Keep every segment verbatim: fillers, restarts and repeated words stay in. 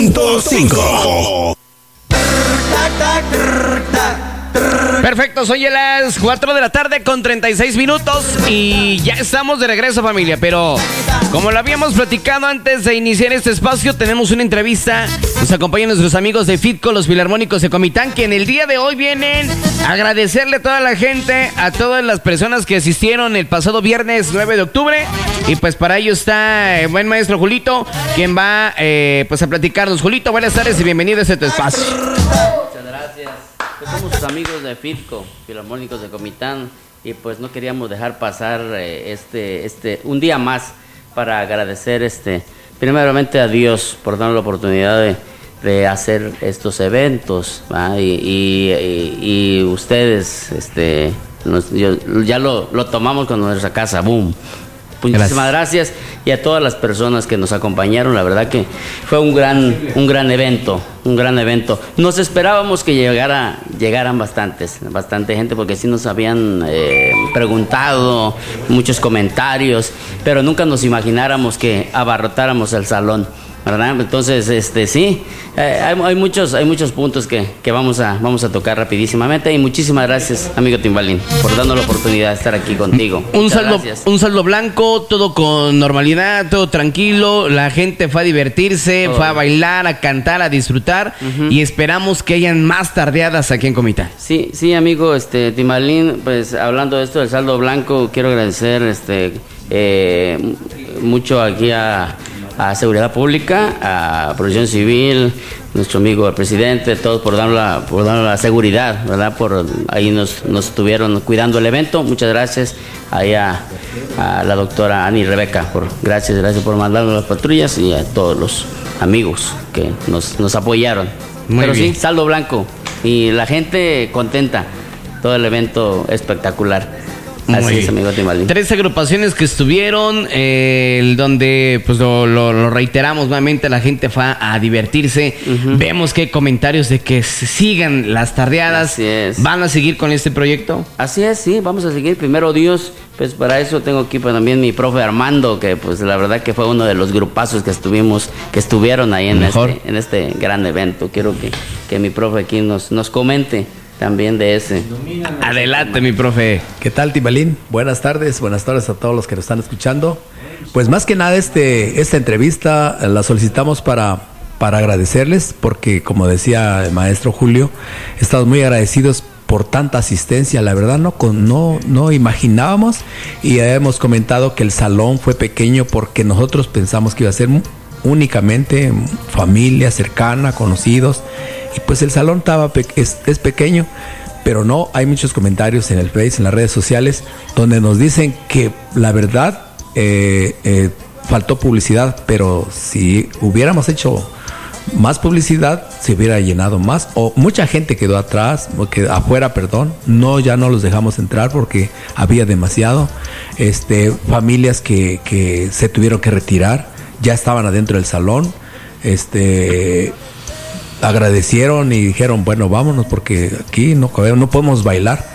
punto cinco. Perfecto, soy a las cuatro de la tarde con treinta y seis minutos y ya estamos de regreso, familia, pero como lo habíamos platicado antes de iniciar este espacio, tenemos una entrevista. Nos acompañan nuestros amigos de FITCO, los Filarmónicos de Comitán, que en el día de hoy vienen a agradecerle a toda la gente, a todas las personas que asistieron el pasado viernes nueve de octubre, y pues para ello está el buen maestro Julito, quien va eh, pues a platicarnos. Julito, buenas tardes y bienvenido a este tu espacio. Muchas gracias. Pues somos sus amigos de FITCO, Filarmónicos de Comitán, y pues no queríamos dejar pasar eh, este, este, un día más para agradecer este, primeramente a Dios por darnos la oportunidad de, de hacer estos eventos, ¿va? y, y, y, y ustedes este, nos, yo, ya lo, lo tomamos con nuestra casa, boom. Muchísimas gracias. gracias y a todas las personas que nos acompañaron. La verdad que fue un gran, un gran evento, un gran evento. Nos esperábamos que llegara, llegaran bastantes, bastante gente, porque sí nos habían eh, preguntado, muchos comentarios, pero nunca nos imagináramos que abarrotáramos el salón, ¿verdad? Entonces, este, sí, eh, hay, hay muchos, hay muchos puntos que, que vamos a, vamos a tocar rapidísimamente. Y muchísimas gracias, amigo Timbalín, por darnos la oportunidad de estar aquí contigo. Un saldo, un saldo blanco, todo con normalidad, todo tranquilo. La gente fue a divertirse, oh. fue a bailar, a cantar, a disfrutar, uh-huh. y esperamos que hayan más tardeadas aquí en Comitán. Sí, sí, amigo, este, Timbalín, pues hablando de esto del saldo blanco, quiero agradecer, este, eh, mucho aquí a a Seguridad Pública, a Protección Civil, nuestro amigo el presidente, todos por darnos la, por darnos la seguridad, ¿verdad? Por ahí nos, nos estuvieron cuidando el evento. Muchas gracias ahí a, a la doctora Ani Rebeca, por, gracias, gracias por mandarnos las patrullas, y a todos los amigos que nos, nos apoyaron. Muy Pero bien. Sí, saldo blanco y la gente contenta, todo el evento espectacular. Muy Así es, amigo Timbalín. Tres agrupaciones que estuvieron, eh, donde pues lo, lo, lo reiteramos nuevamente, la gente fue a divertirse. Uh-huh. Vemos que hay comentarios de que sigan las tardeadas. Así es. ¿Van a seguir con este proyecto? Así es, sí, vamos a seguir. Primero Dios, pues para eso tengo aquí pues, también mi profe Armando, que pues la verdad que fue uno de los grupazos que estuvimos, que estuvieron ahí en este, en este gran evento. Quiero que, que mi profe aquí nos, nos comente también de ese. Adelante, mi profe. ¿Qué tal, Timbalín? Buenas tardes, buenas tardes a todos los que nos están escuchando. Pues más que nada este, esta entrevista la solicitamos para, para agradecerles, porque como decía el maestro Julio, estamos muy agradecidos por tanta asistencia. La verdad no, no, no imaginábamos, y hemos comentado que el salón fue pequeño porque nosotros pensamos que iba a ser únicamente familia cercana, conocidos, y pues el salón estaba pe- es, es pequeño, pero no, hay muchos comentarios en el Face, en las redes sociales, donde nos dicen que la verdad eh, eh, faltó publicidad, pero si hubiéramos hecho más publicidad se hubiera llenado más, o mucha gente quedó atrás, que, afuera, perdón, no, ya no los dejamos entrar porque había demasiado, este, familias que, que se tuvieron que retirar, ya estaban adentro del salón, este... agradecieron y dijeron, bueno, vámonos porque aquí no, no podemos bailar.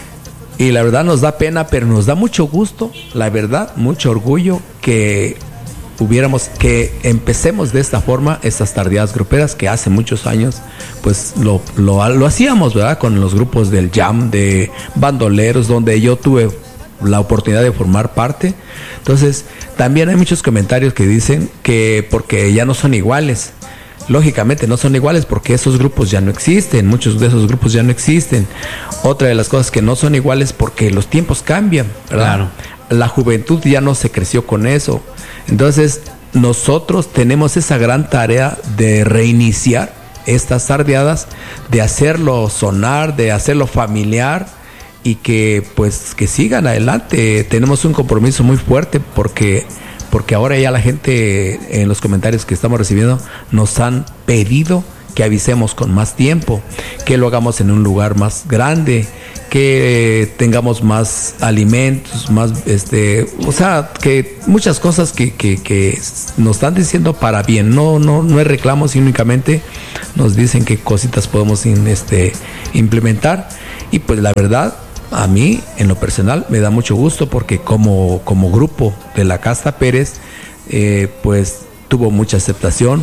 Y la verdad nos da pena, pero nos da mucho gusto, la verdad, mucho orgullo que hubiéramos, que empecemos de esta forma estas tardeadas gruperas que hace muchos años pues lo, lo, lo hacíamos, ¿verdad? Con los grupos del jam, de bandoleros, donde yo tuve la oportunidad de formar parte. Entonces también hay muchos comentarios que dicen que porque ya no son iguales. Lógicamente no son iguales porque esos grupos ya no existen, muchos de esos grupos ya no existen. Otra de las cosas que no son iguales porque los tiempos cambian, ¿verdad? Claro. La juventud ya no se creció con eso. Entonces nosotros tenemos esa gran tarea de reiniciar estas tardeadas, de hacerlo sonar, de hacerlo familiar, y que pues que sigan adelante. Tenemos un compromiso muy fuerte porque porque ahora ya la gente en los comentarios que estamos recibiendo nos han pedido que avisemos con más tiempo, que lo hagamos en un lugar más grande, que tengamos más alimentos, más, este, o sea, que muchas cosas que, que, que nos están diciendo para bien. No, no, no es reclamos, únicamente nos dicen qué cositas podemos este, implementar. Y pues la verdad, a mí, en lo personal, me da mucho gusto porque como, como grupo de la Casta Pérez, eh, pues tuvo mucha aceptación.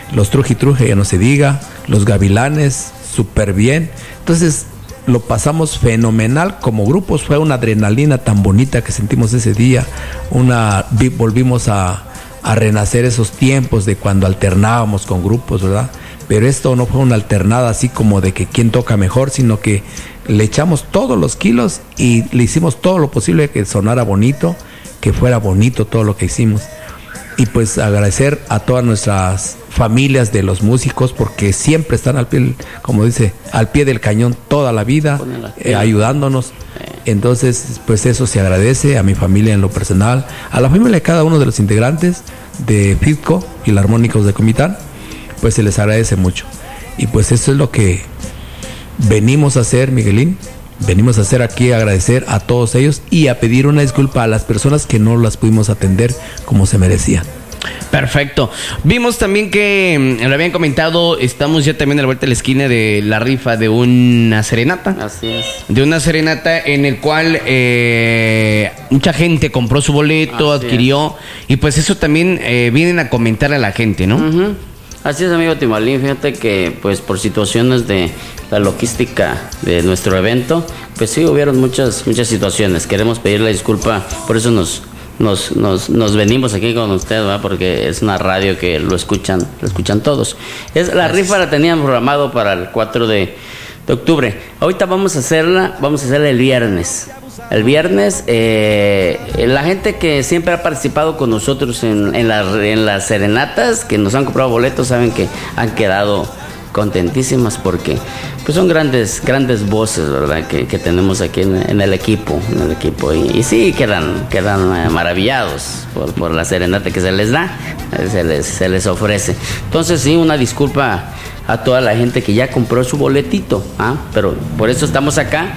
los Truji Truji, ya no se diga, los Gavilanes, súper bien. Entonces lo pasamos fenomenal como grupos, fue una adrenalina tan bonita que sentimos ese día, una vi, volvimos a, a renacer esos tiempos de cuando alternábamos con grupos, ¿verdad? Pero esto no fue una alternada así como de que quién toca mejor, sino que le echamos todos los kilos y le hicimos todo lo posible que sonara bonito, que fuera bonito todo lo que hicimos. Y pues agradecer a todas nuestras familias de los músicos, porque siempre están al pie, como dice, al pie del cañón toda la vida, eh, ayudándonos. Entonces, pues eso se agradece a mi familia en lo personal, a la familia de cada uno de los integrantes de FITCO, Filarmónicos de Comitán, pues se les agradece mucho. Y pues eso es lo que venimos a hacer, Miguelín. Venimos a hacer aquí, a agradecer a todos ellos y a pedir una disculpa a las personas que no las pudimos atender como se merecían. Perfecto. Vimos también que, lo habían comentado, estamos ya también a la vuelta de la esquina de la rifa de una serenata. Así es. De una serenata en el cual eh, mucha gente compró su boleto, Así adquirió, es. Y pues eso también eh, vienen a comentar a la gente, ¿no? Uh-huh. Así es, amigo Timbalín, fíjate que pues por situaciones de la logística de nuestro evento, pues sí hubieron muchas muchas situaciones. Queremos pedirle disculpa, por eso nos nos nos, nos venimos aquí con usted, ¿verdad? Porque es una radio que lo escuchan, lo escuchan todos. Es la Gracias. rifa la tenían programado para el cuatro de octubre. Ahorita vamos a hacerla, vamos a hacerla el viernes. El viernes, eh, la gente que siempre ha participado con nosotros en, en, la, en las serenatas, que nos han comprado boletos, saben que han quedado contentísimas porque pues son grandes grandes voces, ¿verdad? Que, que tenemos aquí en, en el equipo, en el equipo y, y sí quedan quedan eh, maravillados por, por la serenata que se les da, se les se les ofrece. Entonces sí, una disculpa a toda la gente que ya compró su boletito, ¿ah? Pero por eso estamos acá,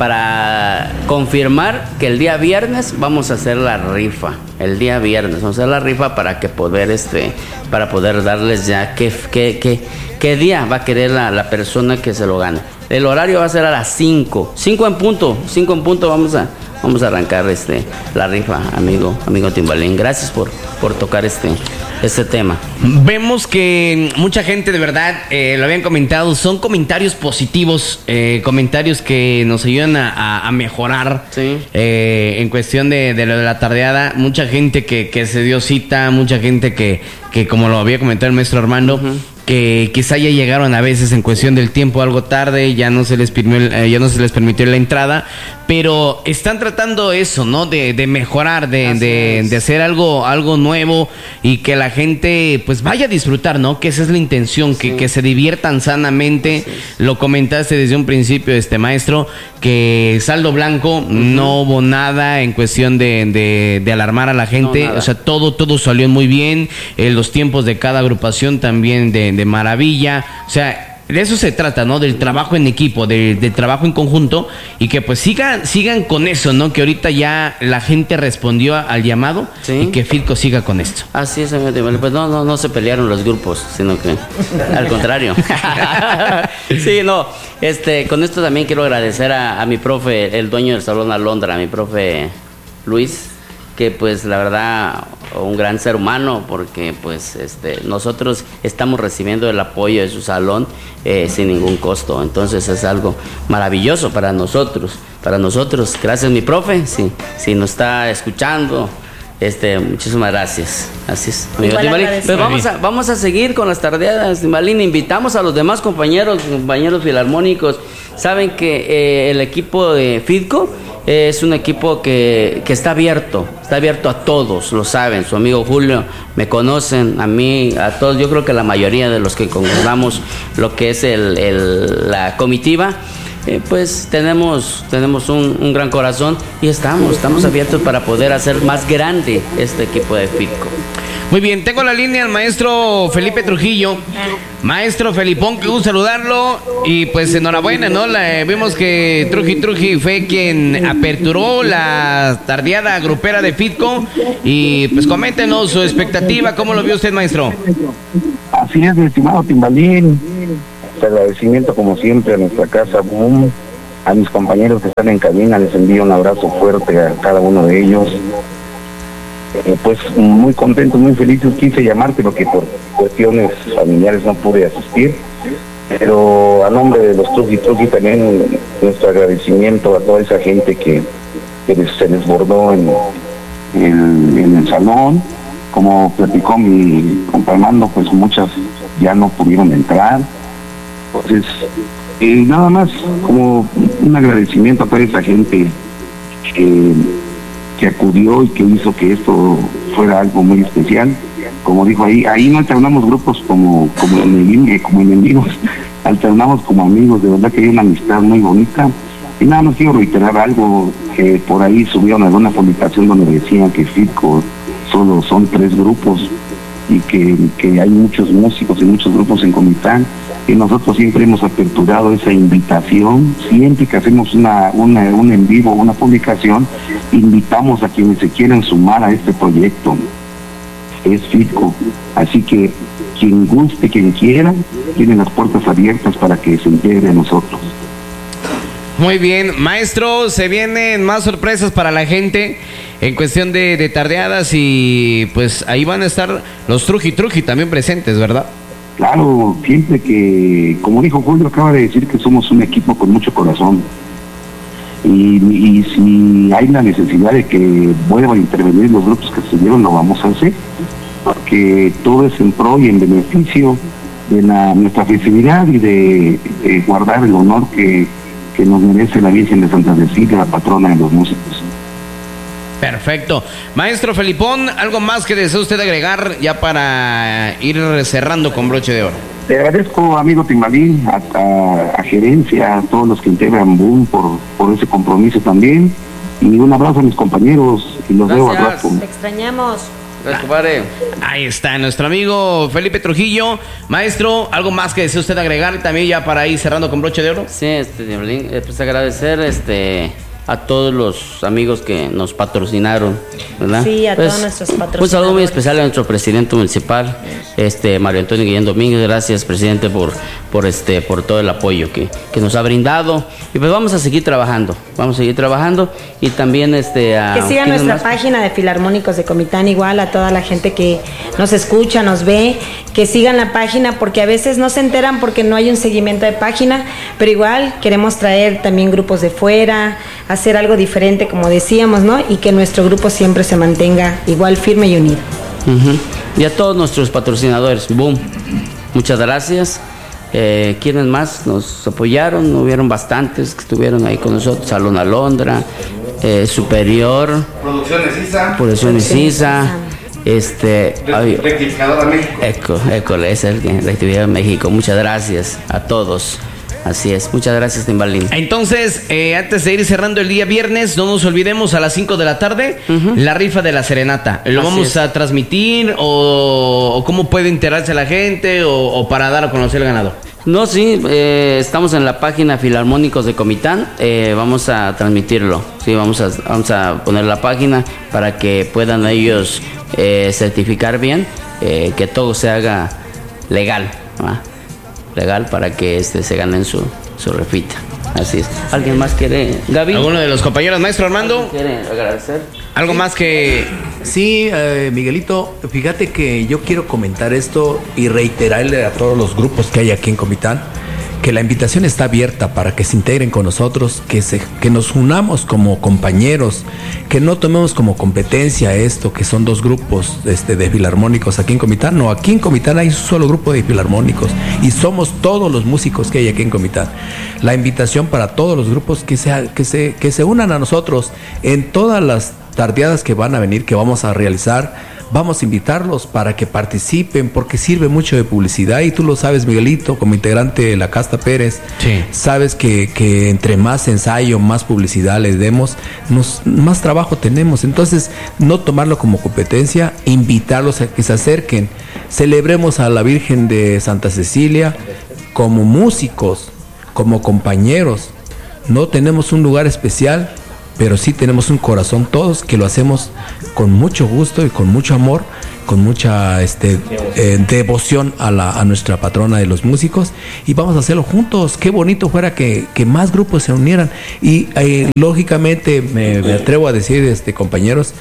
para confirmar que el día viernes vamos a hacer la rifa. El día viernes vamos a hacer la rifa para que poder este para poder darles ya qué qué qué qué día va a querer la, la persona que se lo gane. El horario va a ser a las cinco. cinco en punto. cinco en punto vamos a vamos a arrancar este la rifa, amigo, amigo Timbalín. Gracias por por tocar este este tema. Vemos que mucha gente de verdad, eh, lo habían comentado, son comentarios positivos, eh, comentarios que nos ayudan a, a, a mejorar, sí. eh, en cuestión de, de lo de la tardeada. Mucha gente que, que se dio cita, mucha gente que, que como lo había comentado el maestro Armando, uh-huh. que quizá ya llegaron a veces en cuestión del tiempo algo tarde, ya no se les permitió, eh, ya no se les permitió la entrada, pero están tratando eso, ¿no? De, de mejorar, de, de, de hacer algo, algo nuevo y que la gente pues vaya a disfrutar, ¿no? Que esa es la intención, sí. que, que se diviertan sanamente. Lo comentaste desde un principio, este maestro, que saldo blanco, uh-huh. no hubo nada en cuestión de, de, de alarmar a la gente, no, o sea, todo, todo salió muy bien, eh, los tiempos de cada agrupación también de, de maravilla, o sea, de eso se trata, ¿no? Del trabajo en equipo, del, del trabajo en conjunto, y que pues sigan sigan con eso, ¿no? Que ahorita ya la gente respondió al llamado, ¿sí? Y que FITCO siga con esto. Así es, pues no, no, no se pelearon los grupos, sino que al contrario. Sí, no, este, con esto también quiero agradecer a, a mi profe, el dueño del Salón Alondra, a mi profe Luis, que pues la verdad un gran ser humano, porque pues este nosotros estamos recibiendo el apoyo de su salón eh, sin ningún costo, entonces es algo maravilloso para nosotros, para nosotros. Gracias mi profe, si, si nos está escuchando, este muchísimas gracias. Así es, amigo Timbalín. Pues vamos a, vamos a seguir con las tardeadas, Timbalín. Invitamos a los demás compañeros, compañeros filarmónicos. Saben que eh, el equipo de FITCO es un equipo que, que está abierto, está abierto a todos, lo saben. Su amigo Julio, me conocen, a mí, a todos. Yo creo que la mayoría de los que conformamos lo que es el, el, la comitiva, eh, pues tenemos, tenemos un, un gran corazón y estamos, estamos abiertos para poder hacer más grande este equipo de FITCO. Muy bien, tengo la línea al maestro Felipe Trujillo. Maestro Felipón, que gusto saludarlo. Y pues enhorabuena, ¿no? La, vimos que Truji Truji fue quien aperturó la tardeada grupera de FITCO. Y pues coméntenos su expectativa, ¿cómo lo vio usted, maestro? Así es, mi estimado Timbalín. Agradecimiento como siempre a nuestra casa Boom, a mis compañeros que están en cabina, les envío un abrazo fuerte a cada uno de ellos. eh, pues muy contentos, muy felices. Quise llamarte porque por cuestiones familiares no pude asistir, pero a nombre de los Truji Truji también nuestro agradecimiento a toda esa gente que, que se desbordó en el, en el salón. Como platicó mi compa Armando, pues muchas ya no pudieron entrar. Entonces, eh, nada más como un agradecimiento a toda esa gente que, que acudió y que hizo que esto fuera algo muy especial. Como dijo ahí, ahí no alternamos grupos como, como, en, como enemigos, alternamos como amigos. De verdad que hay una amistad muy bonita. Y nada más quiero reiterar algo, que por ahí subieron alguna publicación donde decían que Fitco solo son tres grupos y que, que hay muchos músicos y muchos grupos en Comitán, y nosotros siempre hemos aperturado esa invitación. Siempre que hacemos una, una un en vivo, una publicación, invitamos a quienes se quieran sumar a este proyecto. Es Fitco, así que quien guste, quien quiera, tiene las puertas abiertas para que se integre a nosotros. Muy bien, maestro, se vienen más sorpresas para la gente en cuestión de, de tardeadas, y pues ahí van a estar los Truji Truji también presentes, ¿verdad? Claro, siempre que, como dijo Julio, acaba de decir que somos un equipo con mucho corazón. Y, y si hay la necesidad de que vuelvan a intervenir los grupos que estuvieron, lo vamos a hacer, porque todo es en pro y en beneficio de la, nuestra festividad y de, de guardar el honor que, que nos merece la Virgen de Santa Cecilia, la patrona de los músicos. Perfecto. Maestro Felipón, ¿algo más que desea usted agregar ya para ir cerrando con broche de oro? Te agradezco, amigo Timalín, a, a, a gerencia, a todos los que integran Boom por, por ese compromiso también. Y un abrazo a mis compañeros y los Gracias. veo al rato. Te extrañamos. Gracias, compadre. Ahí está nuestro amigo Felipe Trujillo. Maestro, ¿algo más que desea usted agregar también ya para ir cerrando con broche de oro? Sí, este, Timalín, eh, pues agradecer este a todos los amigos que nos patrocinaron, ¿verdad? Sí, a pues, todos nuestros patrocinadores. Un saludo muy especial a nuestro presidente municipal, este Mario Antonio Guillén Domínguez. Gracias, presidente, por por este por todo el apoyo que, que nos ha brindado. Y pues vamos a seguir trabajando, vamos a seguir trabajando y también este a, que sigan nuestra más? página de Filarmónicos de Comitán, igual a toda la gente que nos escucha, nos ve, que sigan la página, porque a veces no se enteran porque no hay un seguimiento de página, pero igual queremos traer también grupos de fuera, hacer algo diferente, como decíamos, ¿no? Y que nuestro grupo siempre se mantenga igual firme y unido. Uh-huh. Y a todos nuestros patrocinadores, Boom, muchas gracias. Eh, ¿Quiénes más nos apoyaron? Hubieron bastantes que estuvieron ahí con nosotros. Salón Alondra, eh, Superior, Producciones ISA, Producciones ISA, este, Rectificadora México. Eco, Eco, esa es la actividad de México. Muchas gracias a todos. Así es, muchas gracias, Timbalín. Entonces, eh, antes de ir cerrando el día viernes, no nos olvidemos a las cinco de la tarde, uh-huh. la rifa de la serenata. ¿Lo Así vamos es. a transmitir o, o cómo puede enterarse la gente o, o para dar a conocer el ganador? No, sí, eh, estamos en la página Filarmónicos de Comitán, eh, vamos a transmitirlo, sí, vamos a, vamos a poner la página para que puedan ellos eh, certificar bien, eh, que todo se haga legal, ¿verdad? legal para que este se ganen su, su refita. Así es. ¿Alguien más quiere, Gaby? ¿Alguno de los compañeros, maestro Armando? ¿Quiere agradecer? ¿Algo más que...? Sí, eh, Miguelito, fíjate que yo quiero comentar esto y reiterarle a todos los grupos que hay aquí en Comitán que la invitación está abierta para que se integren con nosotros, que, se, que nos unamos como compañeros, que no tomemos como competencia esto, que son dos grupos este, de filarmónicos aquí en Comitán. No, aquí en Comitán hay un solo grupo de filarmónicos y somos todos los músicos que hay aquí en Comitán. La invitación para todos los grupos que se, que se, que se unan a nosotros en todas las tardeadas que van a venir, que vamos a realizar. Vamos a invitarlos para que participen porque sirve mucho de publicidad y tú lo sabes, Miguelito, como integrante de la Casta Pérez, sí. sabes que, que entre más ensayo, más publicidad les demos, nos, más trabajo tenemos. Entonces, no tomarlo como competencia, invitarlos a que se acerquen, celebremos a la Virgen de Santa Cecilia como músicos, como compañeros. No tenemos un lugar especial, pero sí tenemos un corazón todos que lo hacemos con mucho gusto y con mucho amor, con mucha este, eh, devoción a, la, a nuestra patrona de los músicos, y vamos a hacerlo juntos. Qué bonito fuera que, que más grupos se unieran y eh, lógicamente me, me atrevo a decir, este, compañeros,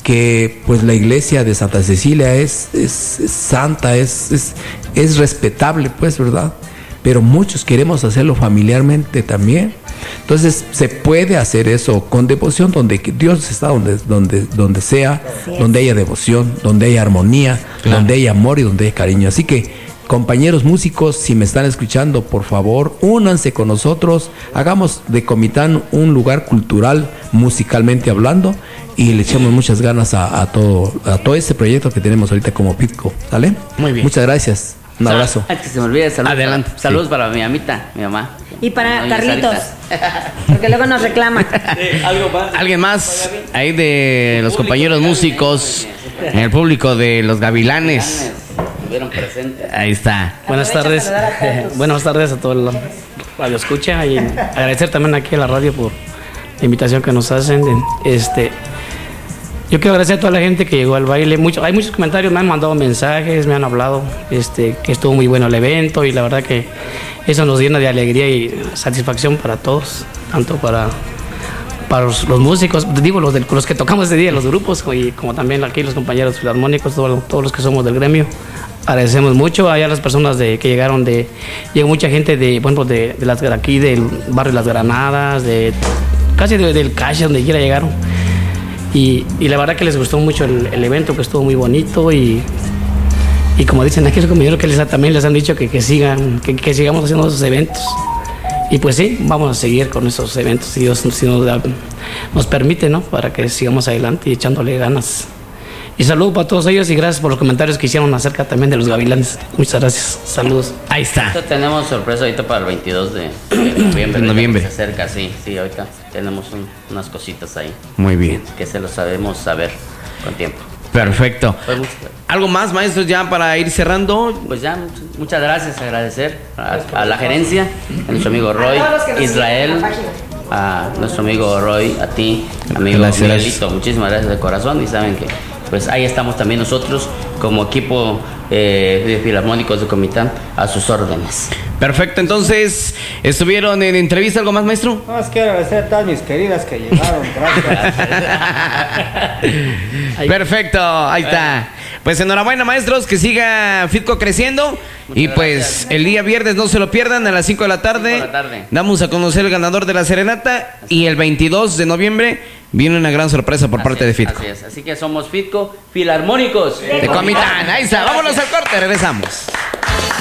que pues la iglesia de Santa Cecilia es, es, es santa, es, es, es respetable, pues, ¿verdad? Pero muchos queremos hacerlo familiarmente también. Entonces se puede hacer eso con devoción, donde Dios está donde, donde, donde sea, donde haya devoción, donde haya armonía, claro, donde haya amor y donde haya cariño. Así que, compañeros músicos, si me están escuchando, por favor, únanse con nosotros, hagamos de Comitán un lugar cultural, musicalmente hablando, y le echamos muchas ganas a, a todo, a todo este proyecto que tenemos ahorita como Fitco, ¿sale? Muy bien. Muchas gracias. Un abrazo. Ay, que se me olvide, saludos. Adelante. Para, saludos Sí. para mi mamita, mi mamá. Y para Doña Carlitos, Sarita. porque luego nos reclama. Algo más. ¿Alguien más ahí de los compañeros músicos, en el público de los Gavilanes? Estuvieron presentes. Ahí está. Buenas Aprovecha tardes. para saludar a todos. Buenas tardes a todo el radio escucha y agradecer también aquí a la radio por la invitación que nos hacen. Este, yo quiero agradecer a toda la gente que llegó al baile. Mucho, hay muchos comentarios, me han mandado mensajes, me han hablado, este, que estuvo muy bueno el evento y la verdad que eso nos llena de alegría y satisfacción para todos, tanto para para los, los músicos, digo los, del, los que tocamos ese día, los grupos y como también aquí los compañeros filarmónicos, todos, todos los que somos del gremio. Agradecemos mucho a las personas de, que llegaron de, llegó mucha gente de, bueno, de, de las de aquí del barrio Las Granadas, de casi de, del Cache, donde quiera llegaron. Y, y la verdad que les gustó mucho el, el evento, que estuvo muy bonito y, y como dicen aquí los compañeros que les, también les han dicho que, que sigan, que, que sigamos haciendo esos eventos. Y pues sí, vamos a seguir con esos eventos, si Dios si nos, da, nos permite, ¿no? Para que sigamos adelante y echándole ganas. Y saludos para todos ellos y gracias por los comentarios que hicieron acerca también de los Gavilanes. Muchas gracias. Saludos. Ahí está. Ahorita tenemos sorpresa ahorita para el veintidós de, de noviembre. De noviembre. Se acerca, sí, sí, ahorita tenemos un- unas cositas ahí Muy bien. que se lo sabemos saber con tiempo. Perfecto. Pues, muchas- ¿Algo más, maestros, ya para ir cerrando? Pues ya, muchas, muchas gracias, agradecer a, a la gerencia, a nuestro amigo Roy, A todos los que nos Israel, siguen en la página. a nuestro amigo Roy, a ti, amigo Gracias. Miguelito, muchísimas gracias de corazón y saben que pues ahí estamos también nosotros como equipo eh, de Filarmónicos de Comitán a sus órdenes. Perfecto, entonces, ¿estuvieron en entrevista? ¿Algo más, maestro? No, es que agradecer a todas mis queridas que llegaron, gracias. Perfecto, ahí está. Pues enhorabuena, maestros, que siga Fitco creciendo. Y pues gracias. el día viernes no se lo pierdan, a las cinco de la tarde. cinco de la tarde. Damos a conocer el ganador de la serenata. Y el veintidós de noviembre viene una gran sorpresa por Así parte es, de Fitco. Así es, así que somos Fitco Filarmónicos De Comitán, ahí está. Vámonos al corte, regresamos.